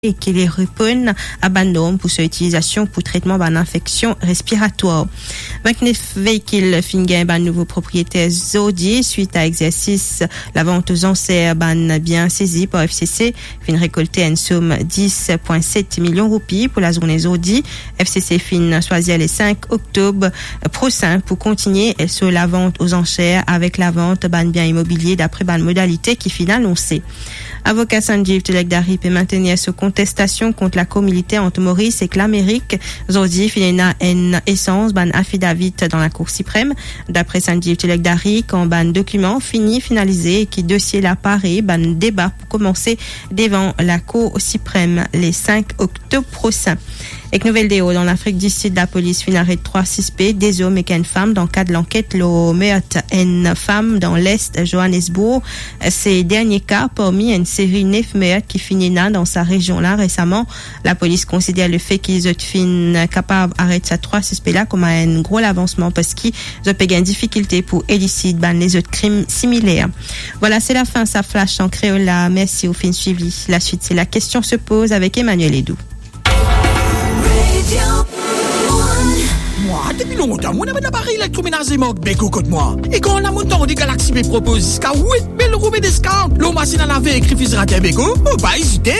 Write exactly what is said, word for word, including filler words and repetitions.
et qui les répondent à ban pour son utilisation pour traitement ban infection respiratoire. vingt-neuf véhicules fingain ban nouveau propriétaire Zodi suite à exercice la vente aux enchères ban bien saisi par F C C fin récolter une somme dix virgule sept millions de roupies pour la journée Zodi. F C C fin choisir les cinq octobre prochain pour continuer sur la vente aux enchères avec la vente ban bien immobilier d'après ban modalité qui fin annoncée. Avocat Sanjeev Telegdari peut maintenir sa contestation contre la co-militaire entre Maurice et l'Amérique. Zodi finina une essence ban affidavit dans la Cour suprême. D'après Sanjeev Telegdari, quand ban document fini finalisé et qui dossier l'appareil, ban débat pour commencer devant la Cour suprême les cinq octobre prochain. Avec nouvelle déo dans l'Afrique du Sud, la police fin arrête trois suspects, des hommes et une femme dans le cadre de l'enquête le meurtre une femme dans l'est de Johannesburg. Ces derniers cas parmi une série neuf meurtres qui finina dans sa région là récemment. La police considère le fait qu'ils ont fin capable d'arrêter ces trois suspects là comme un gros avancement parce qu'ils ont eu une difficulté pour élucider ben, les autres crimes similaires. Voilà, c'est la fin, ça flash en créole là. Merci au fin suivi. La suite, c'est la question se pose avec Emmanuel Edou. Moi, depuis longtemps, on a un appareil électroménager Mock Beko contre moi. Et quand on a mon temps, on dit Galaxy B propose jusqu'à huit mille roupies de discount. L'eau machine à laver écrit Fuserater Beko, on va pas hésiter.